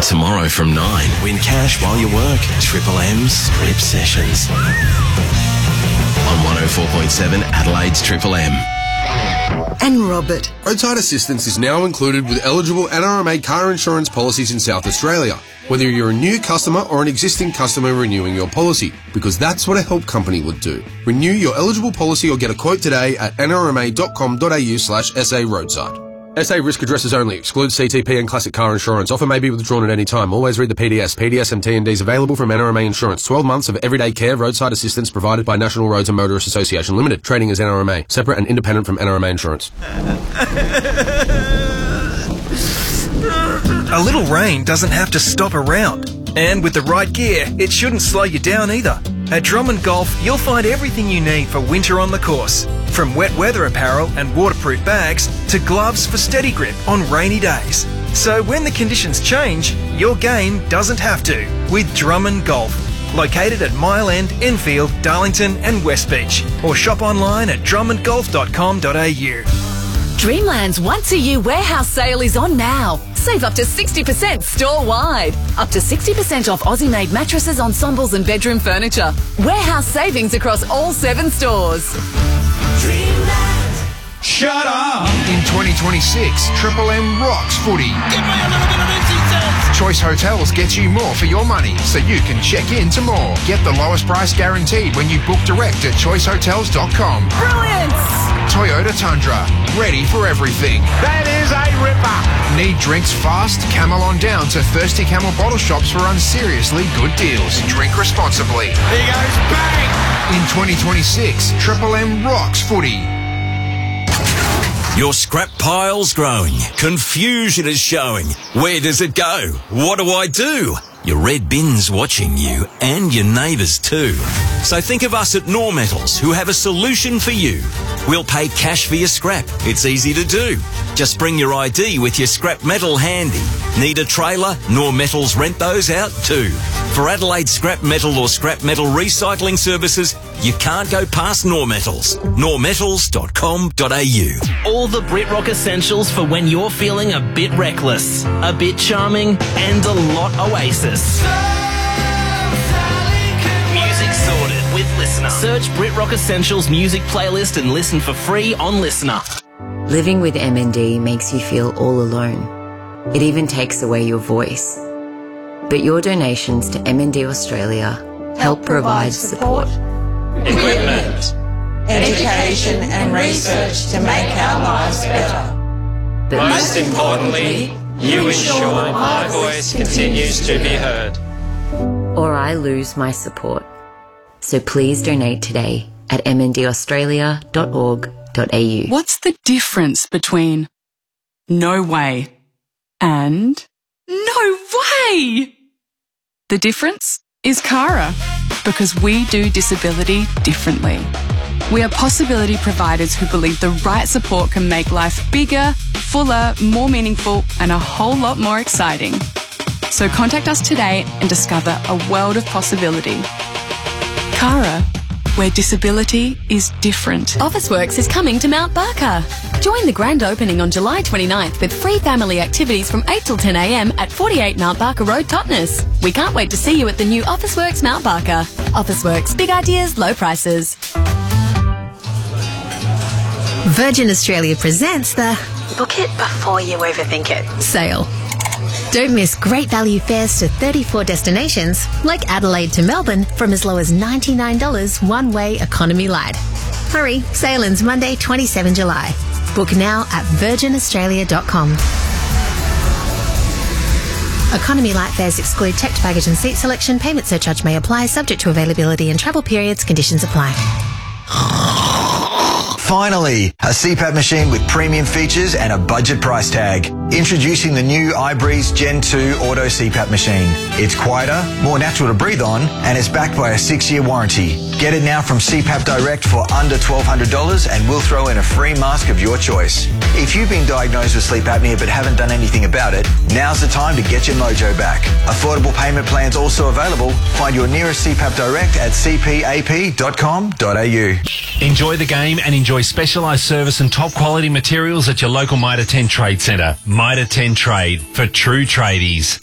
And tomorrow from 9, win cash while you work. Triple M's Strip Sessions. On 104.7 Adelaide's Triple M. And Robert. Roadside assistance is now included with eligible NRMA car insurance policies in South Australia, whether you're a new customer or an existing customer renewing your policy, because that's what a help company would do. Renew your eligible policy or get a quote today at nrma.com.au/SA Roadside. SA risk addresses only. Excludes CTP and classic car insurance. Offer may be withdrawn at any time. Always read the PDS. PDS and T&Ds available from NRMA Insurance. 12 months of everyday care roadside assistance provided by National Roads and Motorists Association Limited. Trading as NRMA. Separate and independent from NRMA Insurance. A little rain doesn't have to stop around. And with the right gear, it shouldn't slow you down either. At Drummond Golf, you'll find everything you need for winter on the course. From wet weather apparel and waterproof bags to gloves for steady grip on rainy days. So when the conditions change, your game doesn't have to with Drummond Golf. Located at Mile End, Enfield, Darlington and West Beach. Or shop online at drummondgolf.com.au. Dreamland's once-a-year warehouse sale is on now. Save up to 60% store-wide. Up to 60% off Aussie-made mattresses, ensembles and bedroom furniture. Warehouse savings across all 7 stores. Dreamland. Shut up! In 2026, Triple M rocks footy. Give me a little bit of empty sense. Choice Hotels gets you more for your money, so you can check in to more. Get the lowest price guaranteed when you book direct at choicehotels.com. Brilliant! Toyota Tundra, ready for everything. That is a ripper. Need drinks fast? Camel on down to Thirsty Camel bottle shops for unseriously good deals. Drink responsibly. He goes bang! In 2026, Triple M rocks footy. Your scrap pile's growing. Confusion is showing. Where does it go? What do I do? Your red bin's watching you and your neighbours too. So think of us at Nor Metals, who have a solution for you. We'll pay cash for your scrap. It's easy to do. Just bring your ID with your scrap metal handy. Need a trailer? Nor Metals rent those out too. For Adelaide scrap metal or scrap metal recycling services, you can't go past Nor Metals. normetals.com.au. All the BritRock essentials for when you're feeling a bit reckless, a bit charming, and a lot Oasis. Music sorted with Listener. Search BritRock Essentials music playlist and listen for free on Listener. Living with MND makes you feel all alone. It even takes away your voice. But your donations to MND Australia help provide support, equipment, education and research to make our lives better. But most importantly, you ensure my voice continues to be heard. or I lose my support. So please donate today at mndaustralia.org.au. What's the difference between no way and no way? The difference is Cara, because we do disability differently. We are possibility providers who believe the right support can make life bigger, fuller, more meaningful, and a whole lot more exciting. So contact us today and discover a world of possibility. Cara, where disability is different. Officeworks is coming to Mount Barker. Join the grand opening on July 29th with free family activities from 8 till 10 a.m. at 48 Mount Barker Road, Totnes. We can't wait to see you at the new Officeworks Mount Barker. Officeworks, big ideas, low prices. Virgin Australia presents the Book it before you overthink it sale. Don't miss great value fares to 34 destinations like Adelaide to Melbourne from as low as $99 one-way economy light. Hurry, sale ends Monday 27 July. Book now at virginaustralia.com. Economy light fares exclude checked baggage and seat selection. Payment surcharge may apply, subject to availability and travel periods. Conditions apply. Finally, a CPAP machine with premium features and a budget price tag. Introducing the new iBreeze Gen 2 Auto CPAP machine. It's quieter, more natural to breathe on, and it's backed by a 6-year warranty. Get it now from CPAP Direct for under $1,200 and we'll throw in a free mask of your choice. If you've been diagnosed with sleep apnea but haven't done anything about it, now's the time to get your mojo back. Affordable payment plans also available. Find your nearest CPAP Direct at cpap.com.au. Enjoy the game and enjoy specialised service and top quality materials at your local Mitre 10 Trade Centre. Mitre 10 Trade, for true tradies.